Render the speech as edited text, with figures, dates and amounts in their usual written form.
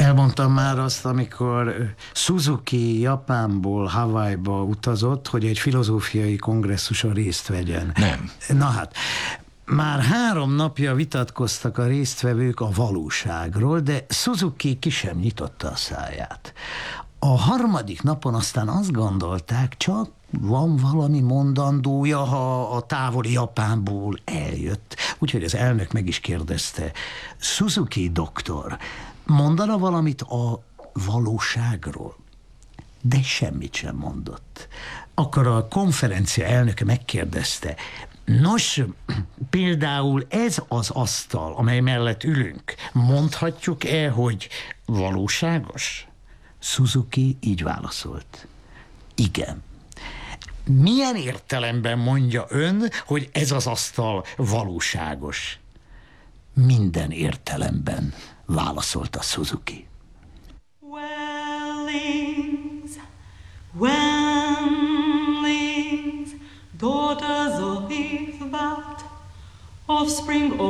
Elmondtam már azt, amikor Suzuki Japánból Hawaiiba utazott, hogy egy filozófiai kongresszuson részt vegyen. Nem. Na hát, már 3 napja vitatkoztak a résztvevők a valóságról, de Suzuki ki sem nyitotta a száját. A 3. napon aztán azt gondolták, csak van valami mondandója, ha a távoli Japánból eljött. Úgyhogy az elnök meg is kérdezte, Suzuki doktor, mondana valamit a valóságról? De semmit sem mondott. Akkor a konferencia elnöke megkérdezte, nos, például ez az asztal, amely mellett ülünk, mondhatjuk-e, hogy valóságos? Suzuki így válaszolt. Igen. Milyen értelemben mondja ön, hogy ez az asztal valóságos? Minden értelemben, válaszolta Suzuki. Wellings, Wellings, daughters of Ithvat, offspring of